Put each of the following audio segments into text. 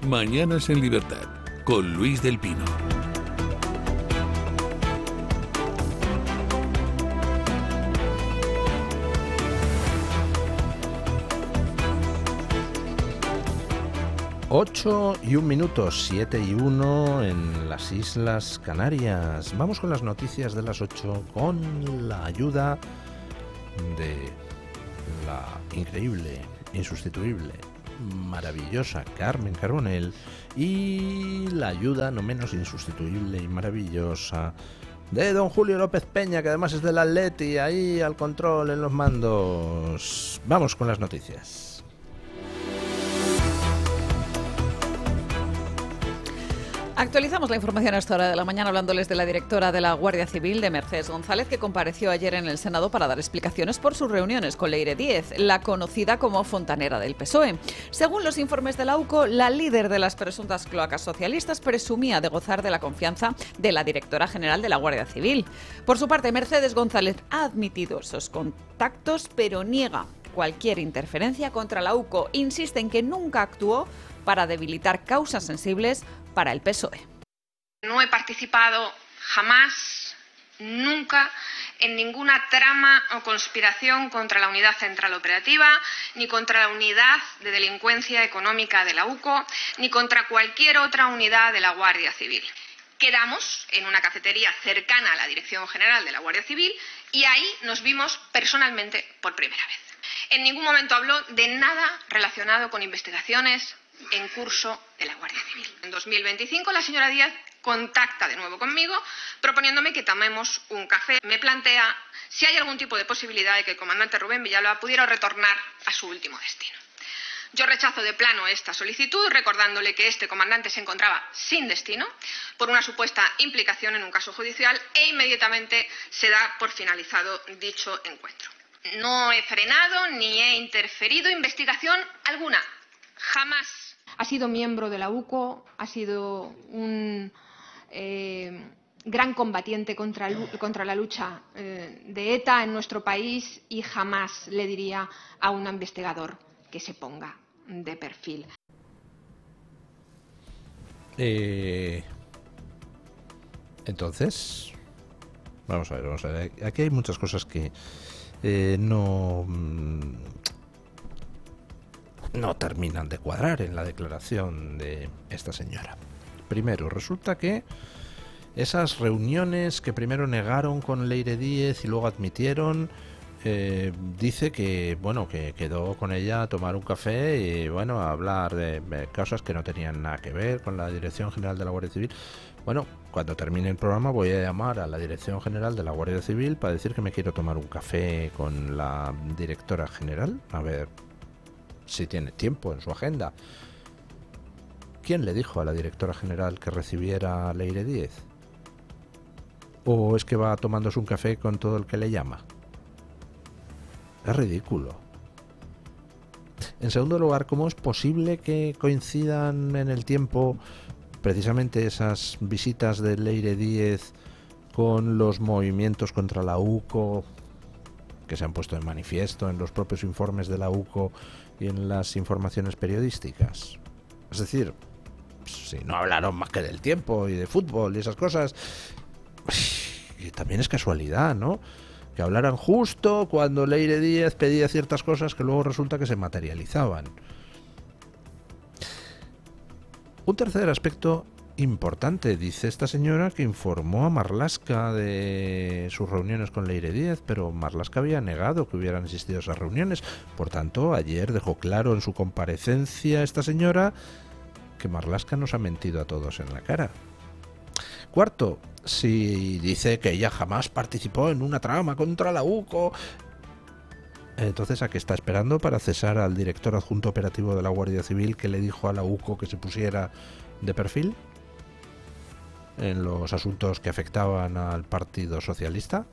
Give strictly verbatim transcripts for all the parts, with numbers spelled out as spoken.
Mañanas en Libertad, con Luis del Pino. Ocho y un minutos, siete y uno en las Islas Canarias. Vamos con las noticias de las ocho con la ayuda de la increíble, insustituible, maravillosa Carmen Carbonell y la ayuda no menos insustituible y maravillosa de don Julio López Peña, que además es del Atleti, ahí al control en los mandos. Vamos con las noticias. Actualizamos la información a esta hora de la mañana hablándoles de la directora de la Guardia Civil, de Mercedes González, que compareció ayer en el Senado para dar explicaciones por sus reuniones con Leire Díez, la conocida como fontanera del P S O E. Según los informes de la U C O, la líder de las presuntas cloacas socialistas presumía de gozar de la confianza de la directora general de la Guardia Civil. Por su parte, Mercedes González ha admitido esos contactos, pero niega cualquier interferencia contra la U C O. Insiste en que nunca actuó para debilitar causas sensibles para el P S O E. No he participado jamás, nunca, en ninguna trama o conspiración contra la Unidad Central Operativa, ni contra la Unidad de Delincuencia Económica de la U C O, ni contra cualquier otra unidad de la Guardia Civil. Quedamos en una cafetería cercana a la Dirección General de la Guardia Civil y ahí nos vimos personalmente por primera vez. En ningún momento habló de nada relacionado con investigaciones en curso de la Guardia Civil. En dos mil veinticinco la señora Díaz contacta de nuevo conmigo proponiéndome que tomemos un café. Me plantea si hay algún tipo de posibilidad de que el comandante Rubén Villalba pudiera retornar a su último destino. Yo rechazo de plano esta solicitud, recordándole que este comandante se encontraba sin destino por una supuesta implicación en un caso judicial e inmediatamente se da por finalizado dicho encuentro. No he frenado ni he interferido investigación alguna, jamás. Ha sido miembro de la U C O, ha sido un eh, gran combatiente contra, contra la lucha eh, de ETA en nuestro país y jamás le diría a un investigador que se ponga de perfil. Eh, entonces, vamos a ver, vamos a ver. Aquí hay muchas cosas que eh, no... no terminan de cuadrar en la declaración de esta señora. Primero, resulta que esas reuniones que primero negaron con Leire Díez y luego admitieron, eh, dice que bueno que quedó con ella a tomar un café y bueno a hablar de, de cosas que no tenían nada que ver con la Dirección General de la Guardia Civil. Bueno, cuando termine el programa voy a llamar a la Dirección General de la Guardia Civil para decir que me quiero tomar un café con la directora general, a ver si tiene tiempo en su agenda. ¿Quién le dijo a la directora general que recibiera a Leire Díez? ¿O es que va tomándose un café con todo el que le llama? Es ridículo. En segundo lugar, ¿cómo es posible que coincidan en el tiempo precisamente esas visitas de Leire Díez con los movimientos contra la U C O que se han puesto en manifiesto en los propios informes de la U C O y en las informaciones periodísticas? Es decir, si no hablaron más que del tiempo y de fútbol y esas cosas, y también es casualidad, ¿no? Que hablaran justo cuando Leire Díez pedía ciertas cosas que luego resulta que se materializaban. Un tercer aspecto importante, dice esta señora, que informó a Marlaska de sus reuniones con Leire Díez, pero Marlaska había negado que hubieran existido esas reuniones. Por tanto, ayer dejó claro en su comparecencia esta señora que Marlaska nos ha mentido a todos en la cara. Cuarto, si dice que ella jamás participó en una trama contra la U C O, entonces ¿a qué está esperando para cesar al director adjunto operativo de la Guardia Civil que le dijo a la U C O que se pusiera de perfil en los asuntos que afectaban al Partido Socialista?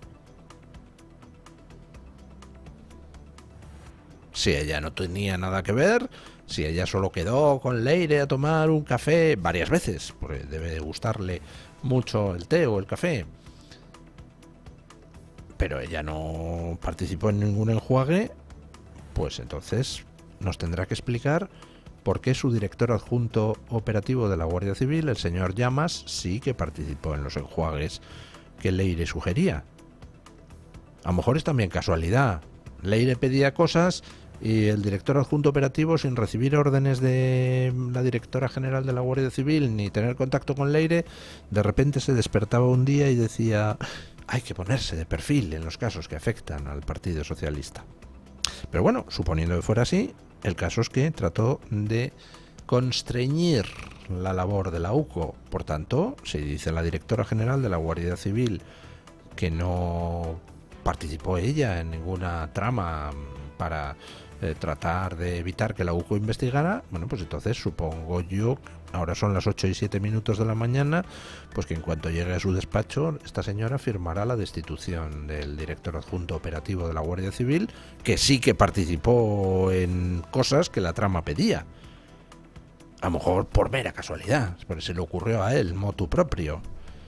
Si ella no tenía nada que ver, si ella solo quedó con Leire a tomar un café varias veces, porque debe de gustarle mucho el té o el café, pero ella no participó en ningún enjuague, pues entonces nos tendrá que explicar porque su director adjunto operativo de la Guardia Civil, el señor Llamas, sí que participó en los enjuagues que Leire sugería. A lo mejor es también casualidad. Leire pedía cosas y el director adjunto operativo, sin recibir órdenes de la directora general de la Guardia Civil ni tener contacto con Leire, de repente se despertaba un día y decía: hay que ponerse de perfil en los casos que afectan al Partido Socialista. Pero bueno, suponiendo que fuera así, el caso es que trató de constreñir la labor de la U C O. Por tanto, si dice la directora general de la Guardia Civil que no participó ella en ninguna trama para eh, tratar de evitar que la U C O investigara, bueno, pues entonces supongo yo, ahora son las ocho y siete minutos de la mañana, pues que en cuanto llegue a su despacho, esta señora firmará la destitución del director adjunto operativo de la Guardia Civil, que sí que participó en cosas que la trama pedía. A lo mejor por mera casualidad, porque se le ocurrió a él, motu propio.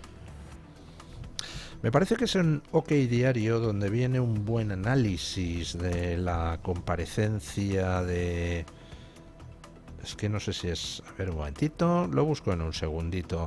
Me parece que es un OK Diario donde viene un buen análisis de la comparecencia de... Es que no sé si es... A ver, un momentito, lo busco en un segundito.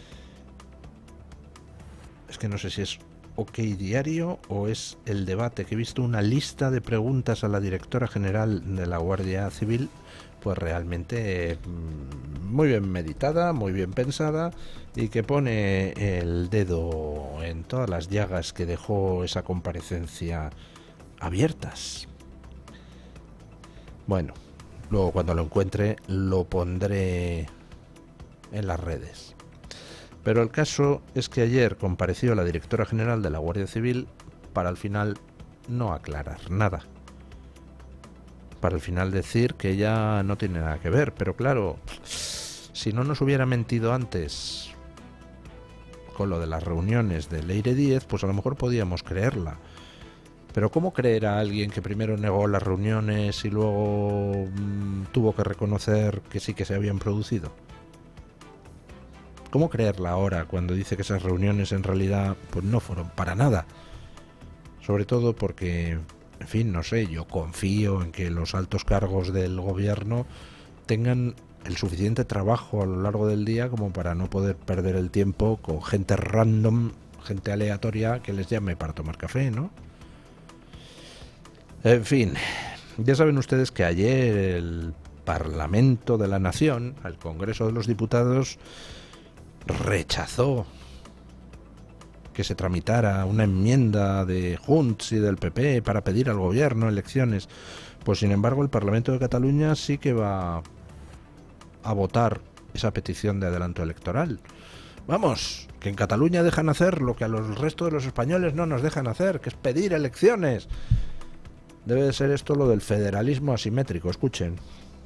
Es que no sé si es OK Diario o es El Debate, que he visto una lista de preguntas a la directora general de la Guardia Civil, pues realmente muy bien meditada, muy bien pensada, y que pone el dedo en todas las llagas que dejó esa comparecencia abiertas. Bueno, luego cuando lo encuentre lo pondré en las redes. Pero el caso es que ayer compareció la directora general de la Guardia Civil para al final no aclarar nada. Para al final decir que ella no tiene nada que ver. Pero claro, si no nos hubiera mentido antes con lo de las reuniones de Leire Díez, pues a lo mejor podíamos creerla. Pero ¿cómo creer a alguien que primero negó las reuniones y luego mmm, tuvo que reconocer que sí que se habían producido? ¿Cómo creerla ahora cuando dice que esas reuniones en realidad pues no fueron para nada? Sobre todo porque, en fin, no sé, yo confío en que los altos cargos del gobierno tengan el suficiente trabajo a lo largo del día como para no poder perder el tiempo con gente random, gente aleatoria que les llame para tomar café, ¿no? En fin, ya saben ustedes que ayer el Parlamento de la Nación, el Congreso de los Diputados, rechazó que se tramitara una enmienda de Junts y del P P para pedir al gobierno elecciones. Pues sin embargo el Parlamento de Cataluña sí que va a votar esa petición de adelanto electoral. Vamos, que en Cataluña dejan hacer lo que a los restos de los españoles no nos dejan hacer, que es pedir elecciones. Debe de ser esto lo del federalismo asimétrico, escuchen.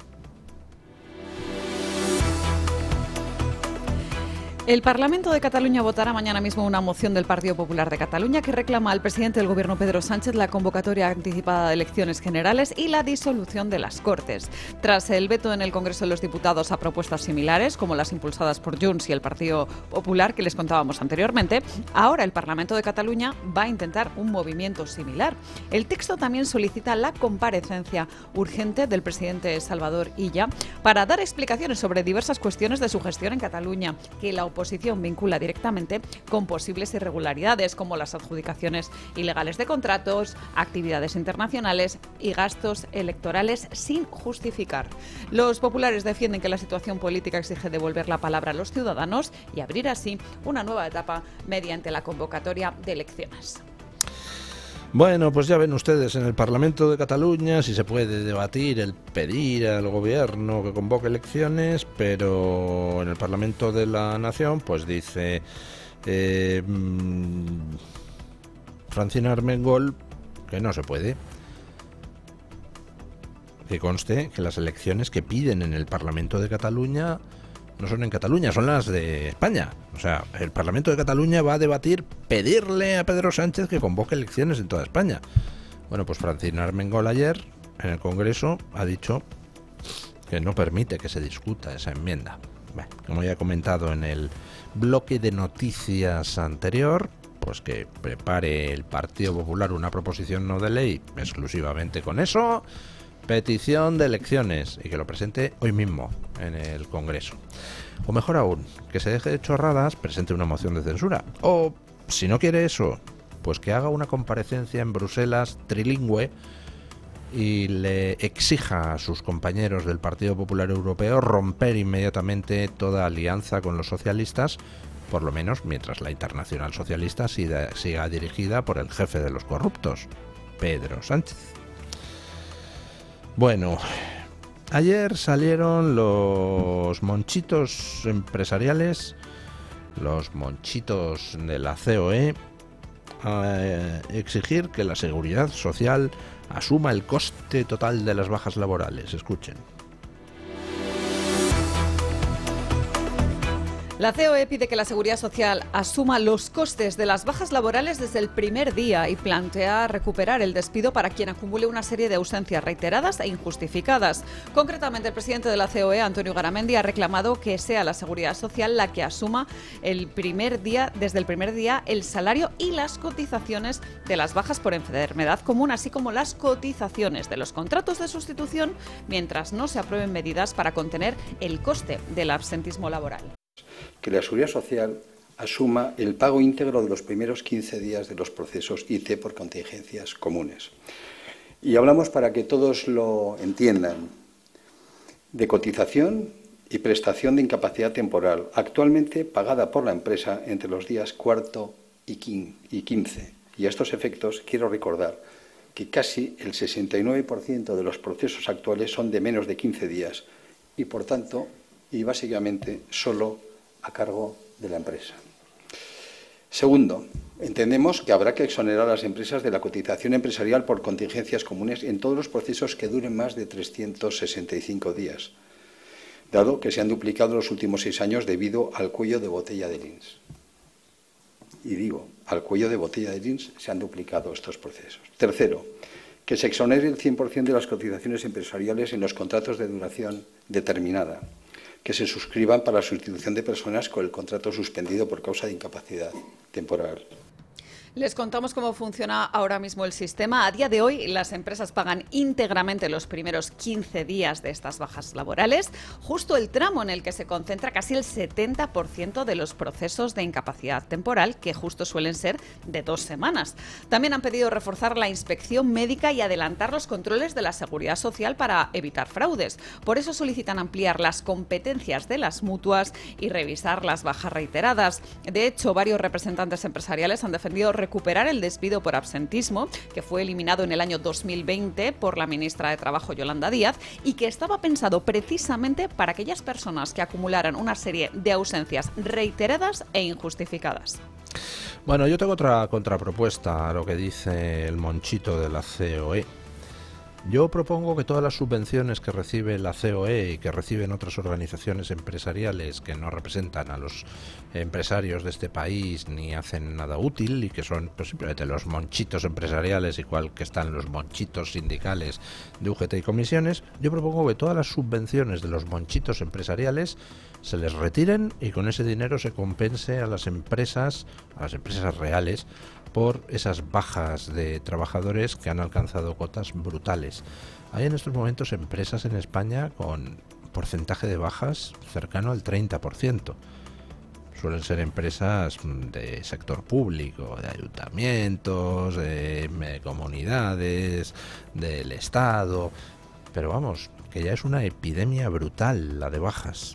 El Parlamento de Cataluña votará mañana mismo una moción del Partido Popular de Cataluña que reclama al presidente del Gobierno, Pedro Sánchez, la convocatoria anticipada de elecciones generales y la disolución de las Cortes. Tras el veto en el Congreso de los Diputados a propuestas similares, como las impulsadas por Junts y el Partido Popular que les contábamos anteriormente, ahora el Parlamento de Cataluña va a intentar un movimiento similar. El texto también solicita la comparecencia urgente del presidente Salvador Illa para dar explicaciones sobre diversas cuestiones de su gestión en Cataluña, que la oposición vincula directamente con posibles irregularidades como las adjudicaciones ilegales de contratos, actividades internacionales y gastos electorales sin justificar. Los populares defienden que la situación política exige devolver la palabra a los ciudadanos y abrir así una nueva etapa mediante la convocatoria de elecciones. Bueno, pues ya ven ustedes, en el Parlamento de Cataluña sí se puede debatir el pedir al gobierno que convoque elecciones, pero en el Parlamento de la Nación pues dice eh, Francina Armengol que no se puede. Que conste que las elecciones que piden en el Parlamento de Cataluña no son en Cataluña, son las de España. O sea, el Parlamento de Cataluña va a debatir pedirle a Pedro Sánchez que convoque elecciones en toda España. Bueno, pues Francina Armengol ayer en el Congreso ha dicho que no permite que se discuta esa enmienda. Bueno, como ya he comentado en el bloque de noticias anterior, pues que prepare el Partido Popular una proposición no de ley exclusivamente con eso, petición de elecciones y que lo presente hoy mismo en el Congreso. O mejor aún, que se deje de chorradas, presente una moción de censura. O, si no quiere eso, pues que haga una comparecencia en Bruselas trilingüe y le exija a sus compañeros del Partido Popular Europeo romper inmediatamente toda alianza con los socialistas, por lo menos mientras la Internacional Socialista siga, siga dirigida por el jefe de los corruptos, Pedro Sánchez. Bueno, ayer salieron los monchitos empresariales, los monchitos de la C O E, a exigir que la Seguridad Social asuma el coste total de las bajas laborales. Escuchen. La C O E pide que la Seguridad Social asuma los costes de las bajas laborales desde el primer día y plantea recuperar el despido para quien acumule una serie de ausencias reiteradas e injustificadas. Concretamente, el presidente de la C O E, Antonio Garamendi, ha reclamado que sea la Seguridad Social la que asuma el primer día, desde el primer día el salario y las cotizaciones de las bajas por enfermedad común, así como las cotizaciones de los contratos de sustitución, mientras no se aprueben medidas para contener el coste del absentismo laboral. Que la Seguridad Social asuma el pago íntegro de los primeros quince días de los procesos I C por contingencias comunes. Y hablamos, para que todos lo entiendan, de cotización y prestación de incapacidad temporal, actualmente pagada por la empresa entre los días cuarto y quince. Y a estos efectos quiero recordar que casi el sesenta y nueve por ciento de los procesos actuales son de menos de quince días y, por tanto, y básicamente solo a cargo de la empresa. Segundo, entendemos que habrá que exonerar a las empresas de la cotización empresarial por contingencias comunes en todos los procesos que duren más de trescientos sesenta y cinco días, dado que se han duplicado en los últimos seis años debido al cuello de botella del I N S. Y digo, al cuello de botella del I N S se han duplicado estos procesos. Tercero, que se exonere el cien por ciento de las cotizaciones empresariales en los contratos de duración determinada, que se suscriban para la sustitución de personas con el contrato suspendido por causa de incapacidad temporal. Les contamos cómo funciona ahora mismo el sistema. A día de hoy, las empresas pagan íntegramente los primeros quince días de estas bajas laborales, justo el tramo en el que se concentra casi el setenta por ciento de los procesos de incapacidad temporal, que justo suelen ser de dos semanas. También han pedido reforzar la inspección médica y adelantar los controles de la Seguridad Social para evitar fraudes. Por eso solicitan ampliar las competencias de las mutuas y revisar las bajas reiteradas. De hecho, varios representantes empresariales han defendido recuperar el despido por absentismo, que fue eliminado en el año dos mil veinte por la ministra de Trabajo, Yolanda Díaz, y que estaba pensado precisamente para aquellas personas que acumularan una serie de ausencias reiteradas e injustificadas. Bueno, yo tengo otra contrapropuesta a lo que dice el monchito de la C O E. Yo propongo que todas las subvenciones que recibe la C O E y que reciben otras organizaciones empresariales que no representan a los empresarios de este país ni hacen nada útil y que son pues, simplemente los monchitos empresariales, igual que están los monchitos sindicales de U G T y comisiones, yo propongo que todas las subvenciones de los monchitos empresariales se les retiren y con ese dinero se compense a las empresas, a las empresas reales, por esas bajas de trabajadores que han alcanzado cotas brutales. Hay en estos momentos empresas en España con porcentaje de bajas cercano al treinta por ciento. Suelen ser empresas de sector público, de ayuntamientos, de comunidades, del Estado, pero vamos, que ya es una epidemia brutal la de bajas.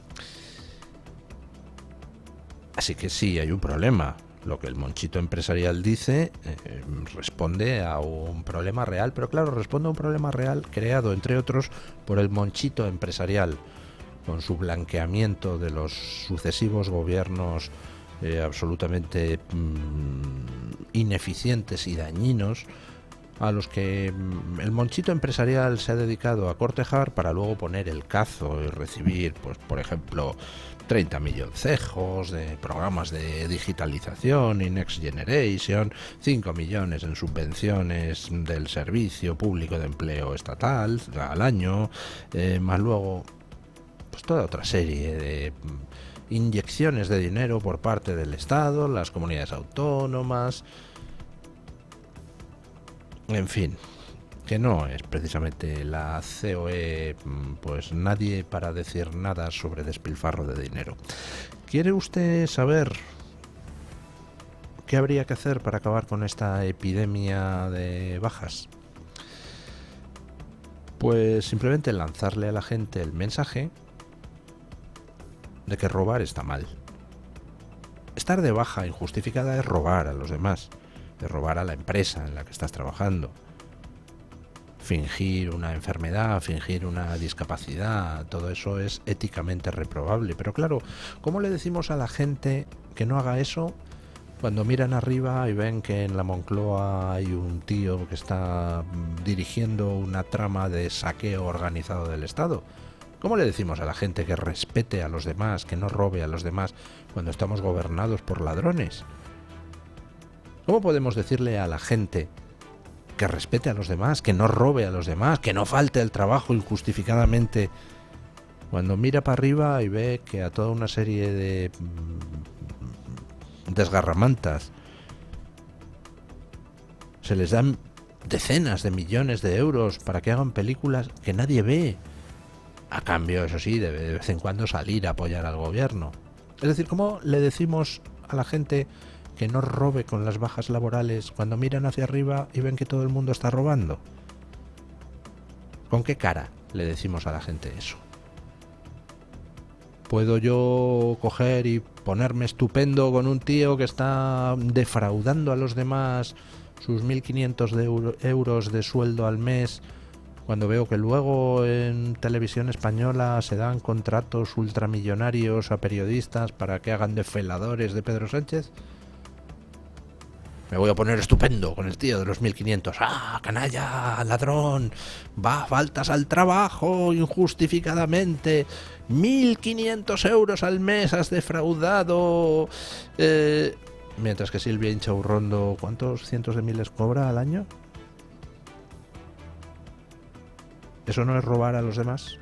Así que sí, hay un problema. Lo que el monchito empresarial dice eh, responde a un problema real, pero claro, responde a un problema real creado, entre otros, por el monchito empresarial, con su blanqueamiento de los sucesivos gobiernos eh, absolutamente mmm, ineficientes y dañinos, a los que mmm, el monchito empresarial se ha dedicado a cortejar para luego poner el cazo y recibir, pues por ejemplo, treinta milloncejos de programas de digitalización y Next Generation, cinco millones en subvenciones del Servicio Público de Empleo Estatal al año, eh, más luego pues toda otra serie de inyecciones de dinero por parte del Estado, las comunidades autónomas, en fin. que no es precisamente la C O E, pues nadie para decir nada sobre despilfarro de dinero. ¿Quiere usted saber qué habría que hacer para acabar con esta epidemia de bajas? Pues simplemente lanzarle a la gente el mensaje de que robar está mal. Estar de baja injustificada es robar a los demás, es robar a la empresa en la que estás trabajando. Fingir una enfermedad, fingir una discapacidad, todo eso es éticamente reprobable. Pero claro, ¿cómo le decimos a la gente que no haga eso cuando miran arriba y ven que en la Moncloa hay un tío que está dirigiendo una trama de saqueo organizado del Estado? ¿Cómo le decimos a la gente que respete a los demás, que no robe a los demás cuando estamos gobernados por ladrones? ¿Cómo podemos decirle a la gente que respete a los demás, que no robe a los demás, que no falte el trabajo injustificadamente cuando mira para arriba y ve que a toda una serie de desgarramantas se les dan decenas de millones de euros para que hagan películas que nadie ve? A cambio, eso sí, de vez en cuando salir a apoyar al gobierno. Es decir, ¿cómo le decimos a la gente que no robe con las bajas laborales cuando miran hacia arriba y ven que todo el mundo está robando? ¿Con qué cara le decimos a la gente eso? ¿Puedo yo coger y ponerme estupendo con un tío que está defraudando a los demás sus mil quinientos de euro, euros de sueldo al mes, cuando veo que luego en televisión española se dan contratos ultramillonarios a periodistas para que hagan de feladores de Pedro Sánchez? Me voy a poner estupendo con el tío de los mil quinientos. ¡Ah, canalla, ladrón! ¡Va, faltas al trabajo injustificadamente! ¡mil quinientos euros al mes has defraudado! Eh, mientras que Silvia Inchaurrondo, ¿cuántos cientos de miles cobra al año? ¿Eso no es robar a los demás?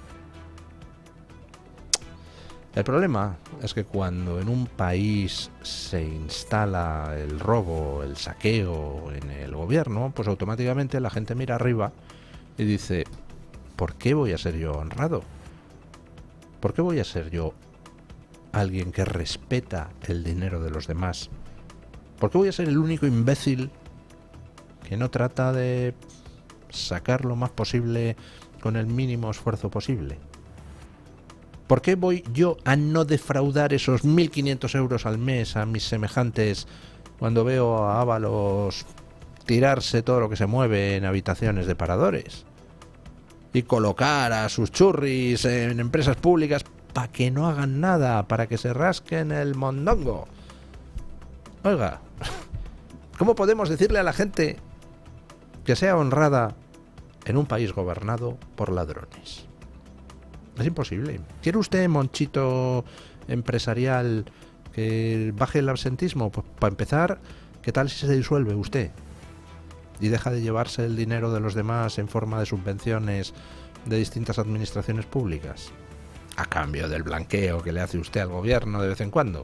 El problema es que cuando en un país se instala el robo, el saqueo en el gobierno, pues automáticamente la gente mira arriba y dice: ¿por qué voy a ser yo honrado? ¿Por qué voy a ser yo alguien que respeta el dinero de los demás? ¿Por qué voy a ser el único imbécil que no trata de sacar lo más posible con el mínimo esfuerzo posible? ¿Por qué voy yo a no defraudar esos mil quinientos euros al mes a mis semejantes cuando veo a Ábalos tirarse todo lo que se mueve en habitaciones de paradores y colocar a sus churris en empresas públicas para que no hagan nada, para que se rasquen el mondongo? Oiga, ¿cómo podemos decirle a la gente que sea honrada en un país gobernado por ladrones? Es imposible. ¿Quiere usted, monchito empresarial, que baje el absentismo? Pues para empezar, ¿qué tal si se disuelve usted y deja de llevarse el dinero de los demás en forma de subvenciones de distintas administraciones públicas, a cambio del blanqueo que le hace usted al gobierno de vez en cuando?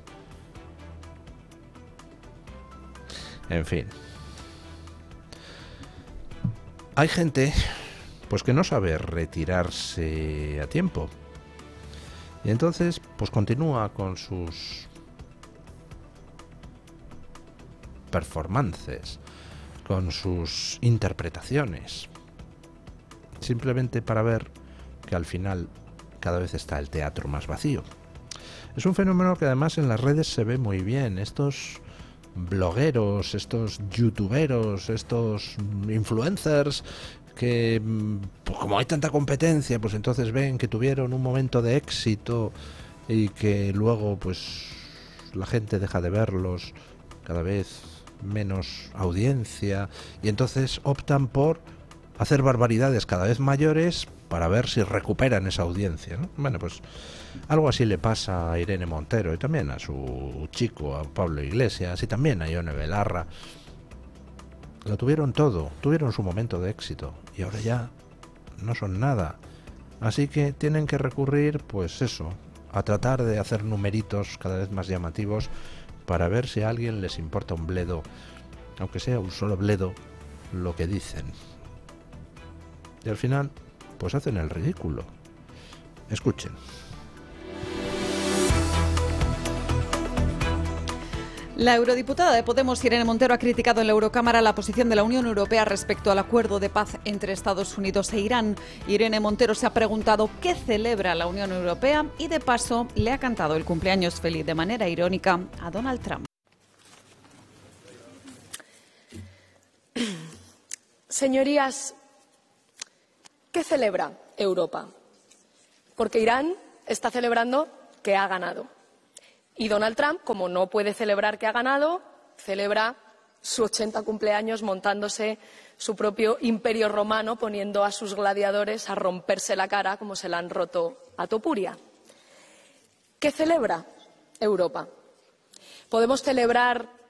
En fin. Hay gente pues que no sabe retirarse a tiempo y entonces pues continúa con sus performances, con sus interpretaciones, simplemente para ver que al final cada vez está el teatro más vacío. Es un fenómeno que además en las redes se ve muy bien. Estos blogueros, estos youtuberos, estos influencers que, pues como hay tanta competencia, pues entonces ven que tuvieron un momento de éxito y que luego pues la gente deja de verlos, cada vez menos audiencia, y entonces optan por hacer barbaridades cada vez mayores para ver si recuperan esa audiencia, ¿no? Bueno, pues algo así le pasa a Irene Montero y también a su chico, a Pablo Iglesias, y también a Ione Belarra. Lo tuvieron todo, tuvieron su momento de éxito y ahora ya no son nada. Así que tienen que recurrir, pues eso, a tratar de hacer numeritos cada vez más llamativos para ver si a alguien les importa un bledo, aunque sea un solo bledo, lo que dicen. Y al final, pues hacen el ridículo. Escuchen. La eurodiputada de Podemos, Irene Montero, ha criticado en la Eurocámara la posición de la Unión Europea respecto al acuerdo de paz entre Estados Unidos e Irán. Irene Montero se ha preguntado qué celebra la Unión Europea y, de paso, le ha cantado el cumpleaños feliz de manera irónica a Donald Trump. Señorías, ¿qué celebra Europa? Porque Irán está celebrando que ha ganado. Y Donald Trump, como no puede celebrar que ha ganado, celebra su ochenta cumpleaños montándose su propio imperio romano, poniendo a sus gladiadores a romperse la cara como se la han roto a Topuria. ¿Qué celebra Europa? Podemos celebrar